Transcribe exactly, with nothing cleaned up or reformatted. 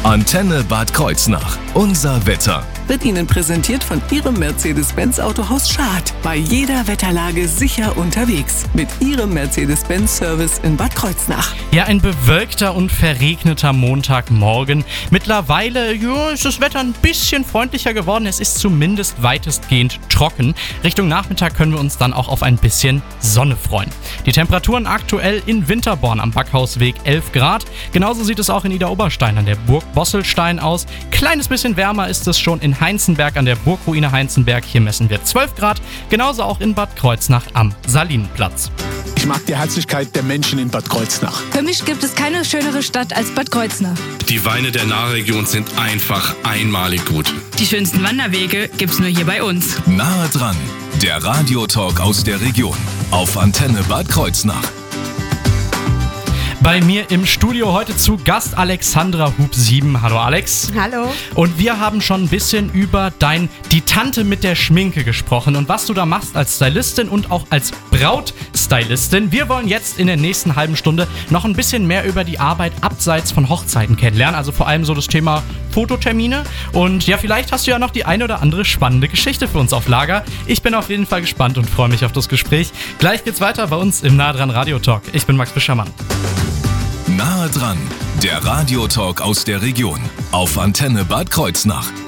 Antenne Bad Kreuznach. Unser Wetter. Wird Ihnen präsentiert von Ihrem Mercedes-Benz Autohaus Schad. Bei jeder Wetterlage sicher unterwegs. Mit Ihrem Mercedes-Benz-Service in Bad Kreuznach. Ja, ein bewölkter und verregneter Montagmorgen. Mittlerweile ja, ist das Wetter ein bisschen freundlicher geworden. Es ist zumindest weitestgehend trocken. Richtung Nachmittag können wir uns dann auch auf ein bisschen Sonne freuen. Die Temperaturen aktuell in Winterborn am Backhausweg elf Grad. Genauso sieht es auch in Idar-Oberstein an der Burg Bosselstein aus. Kleines bisschen wärmer ist es schon in Heinzenberg an der Burgruine Heinzenberg. Hier messen wir zwölf Grad. Genauso auch in Bad Kreuznach am Salinenplatz. Ich mag die Herzlichkeit der Menschen in Bad Kreuznach. Für mich gibt es keine schönere Stadt als Bad Kreuznach. Die Weine der Nahregion sind einfach einmalig gut. Die schönsten Wanderwege gibt's nur hier bei uns. Nahe dran, der Radiotalk aus der Region auf Antenne Bad Kreuznach. Bei mir im Studio heute zu Gast Alexandra Hub sieben. Hallo Alex. Hallo. Und wir haben schon ein bisschen über dein Die Tante mit der Schminke gesprochen und was du da machst als Stylistin und auch als Brautstylistin. Wir wollen jetzt in der nächsten halben Stunde noch ein bisschen mehr über die Arbeit abseits von Hochzeiten kennenlernen. Also vor allem so das Thema Fototermine. Und ja, vielleicht hast du ja noch die eine oder andere spannende Geschichte für uns auf Lager. Ich bin auf jeden Fall gespannt und freue mich auf das Gespräch. Gleich geht's weiter bei uns im Nahe dran Radiotalk. Ich bin Max Fischermann. Nahe dran, der Radiotalk aus der Region auf Antenne Bad Kreuznach.